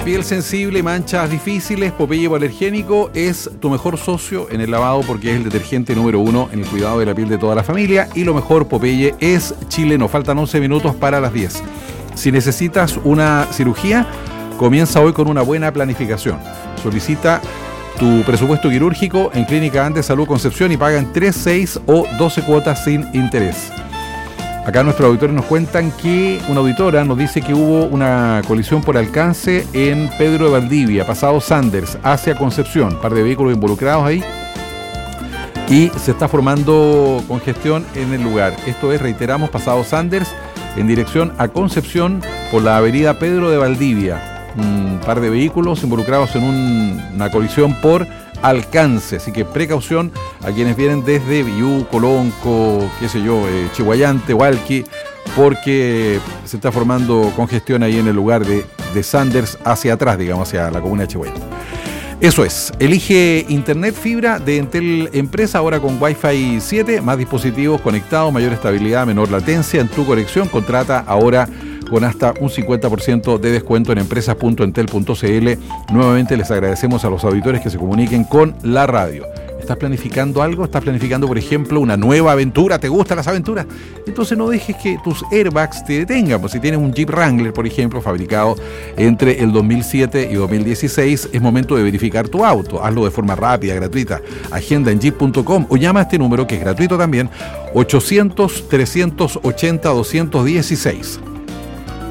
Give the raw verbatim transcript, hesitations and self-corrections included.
piel sensible y manchas difíciles, Popeye Hipoalergénico es tu mejor socio en el lavado porque es el detergente número uno en el cuidado de la piel de toda la familia. Y lo mejor, Popeye es chileno. Faltan once minutos para las diez. Si necesitas una cirugía, comienza hoy con una buena planificación. Solicita tu presupuesto quirúrgico en Clínica Andes Salud Concepción y paga en tres, seis o doce cuotas sin interés. Acá nuestros auditores nos cuentan que una auditora nos dice que hubo una colisión por alcance en Pedro de Valdivia, pasado Sanders, hacia Concepción. Un par de vehículos involucrados ahí y se está formando congestión en el lugar. Esto es, reiteramos, pasado Sanders en dirección a Concepción por la avenida Pedro de Valdivia. Un par de vehículos involucrados en un, una colisión por alcance, así que precaución a quienes vienen desde Biú, Colonco, qué sé yo, eh, Chihuayante, Hualqui, porque se está formando congestión ahí en el lugar de, de Sanders hacia atrás, digamos, hacia la comuna de Chihuayante. Eso es, elige Internet Fibra de Entel Empresa, ahora con Wi-Fi siete, más dispositivos conectados, mayor estabilidad, menor latencia en tu conexión. Contrata ahora con hasta un cincuenta por ciento de descuento en empresas punto entel punto cl. Nuevamente les agradecemos a los auditores que se comuniquen con la radio. ¿Estás planificando algo? ¿Estás planificando, por ejemplo, una nueva aventura? ¿Te gustan las aventuras? Entonces no dejes que tus airbags te detengan. Pues si tienes un Jeep Wrangler, por ejemplo, fabricado entre el dos mil siete y dos mil dieciséis, es momento de verificar tu auto. Hazlo de forma rápida, gratuita. Agenda en jeep punto com o llama a este número, que es gratuito también, ochocientos, trescientos ochenta, doscientos dieciséis.